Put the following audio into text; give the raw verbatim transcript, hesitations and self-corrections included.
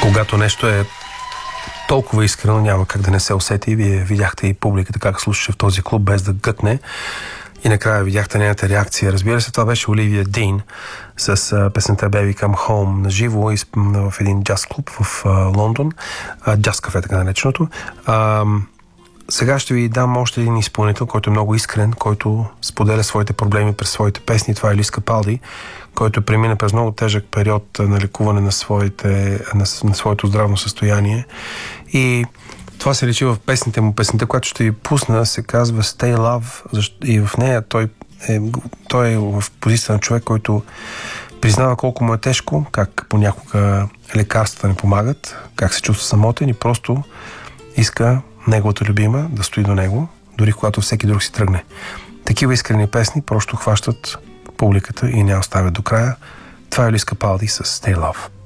Когато нещо е толкова искрено, няма как да не се усети. Вие видяхте и публиката как слушаше в този клуб без да гъкне. И накрая видяхте нейната реакция. Разбира се, това беше Оливия Дин с а, песента Baby Come Home на живо в един джаз клуб в а, Лондон. А, джаз кафе, така нареченото. А, сега ще ви дам още един изпълнител, който е много искрен, който споделя своите проблеми през своите песни. Това е Луис Капалди, който премина през много тежък период на лекуване на, своите, на, на своето здравно състояние. И това се личи в песните му. Песента, която ще ви пусна, се казва Stay Love, и в нея той е, той е в позиция на човек, който признава колко му е тежко, как понякога лекарствата не помагат, как се чувства самотен и просто иска неговата любима да стои до него, дори когато всеки друг си тръгне. Такива искрени песни просто хващат публиката и не оставят до края. Това е Луис Капалди с Stay Love.